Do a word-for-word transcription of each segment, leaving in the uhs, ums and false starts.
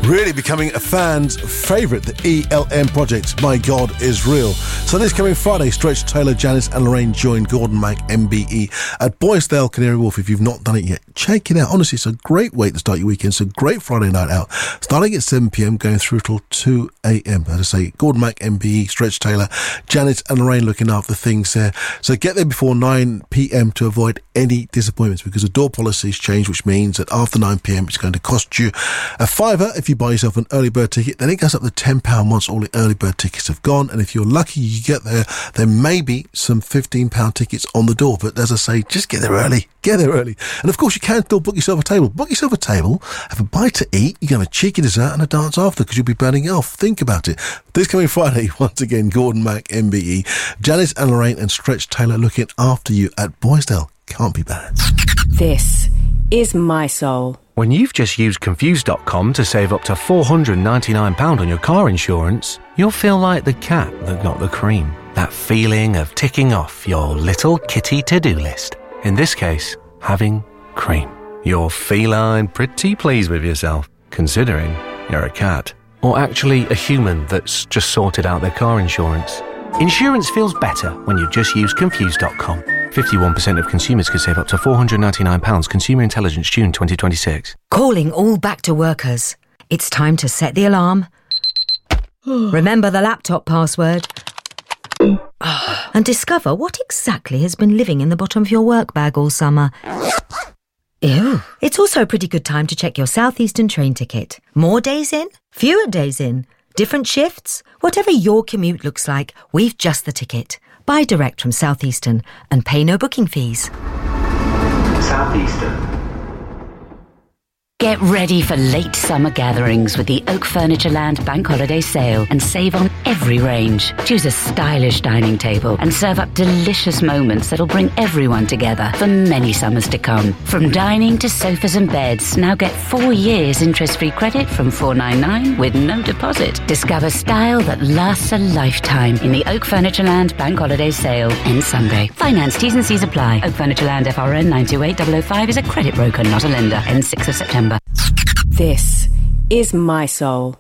Really becoming a fan's favourite, the E L M project, My God Is Real. So this coming Friday, Stretch Taylor, Janice and Lorraine join Gordon Mac M B E at Boysdale, Canary Wharf. If you've not done it yet, check it out. Honestly, it's a great way to start your weekend. It's a great Friday night out, starting at seven p.m, going through till two a.m. As I say, Gordon Mac M B E, Stretch Taylor, Janice and Lorraine looking after things there. So get there before nine p.m. to avoid any disappointments, because the door policy's changed, which means that after nine p.m. it's going to cost you a fiver if you buy yourself an early bird ticket. Then it goes up to ten pounds once all the early bird tickets have gone, and if you're lucky you get there, there may be some fifteen pounds tickets on the door. But as I say, just get there early, get there early. And of course you can still book yourself a table. Book yourself a table, have a bite to eat, you can have a cheeky dessert and a dance after, because you'll be burning it off. Think about it. This coming Friday, once again, Gordon Mac M B E, Janice and Lorraine and Stretch Taylor looking after you at Boysdale. Can't be bad. This is My Soul. When you've just used Confused dot com to save up to four hundred ninety-nine pounds on your car insurance, you'll feel like the cat that got the cream. That feeling of ticking off your little kitty to-do list. In this case, having cream. You're feline pretty pleased with yourself, considering you're a cat. Or actually a human that's just sorted out their car insurance. Insurance feels better when you just use Confused dot com. fifty-one percent of consumers could save up to four hundred ninety-nine pounds. Consumer Intelligence, June twenty twenty-six. Calling all back to workers. It's time to set the alarm. Remember the laptop password. And discover what exactly has been living in the bottom of your work bag all summer. Ew. It's also a pretty good time to check your South Eastern train ticket. More days in? Fewer days in? Different shifts? Whatever your commute looks like, we've just the ticket. Buy direct from South Eastern and pay no booking fees. South Eastern. Get ready for late summer gatherings with the Oak Furniture Land Bank Holiday Sale and save on every range. Choose a stylish dining table and serve up delicious moments that'll bring everyone together for many summers to come. From dining to sofas and beds, now get four years interest-free credit from four ninety-nine with no deposit. Discover style that lasts a lifetime in the Oak Furniture Land Bank Holiday Sale. Ends Sunday. Finance T's and C's apply. Oak Furniture Land F R N nine two eight zero zero five is a credit broker, not a lender. Ends sixth of September. This is My Soul.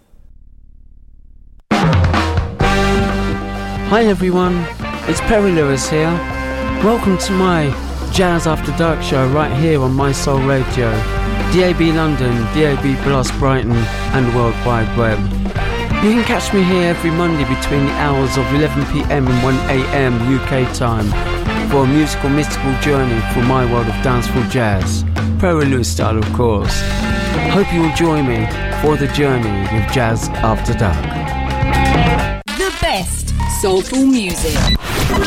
Hi everyone, it's Perry Lewis here. Welcome to my Jazz After Dark show right here on My Soul Radio, D A B London, D A B Plus Brighton and the World Wide Web. You can catch me here every Monday between the hours of eleven p.m. and one a.m. U K time for a musical mystical journey through my world of danceful jazz, Perry Lewis style of course. Hope you will join me for the journey with Jazz After Dark. The best soulful music.